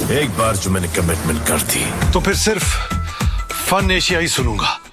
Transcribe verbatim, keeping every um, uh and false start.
एक बार जो मैंने कमिटमेंट कर दी तो फिर सिर्फ फन एशिया ही सुनूंगा।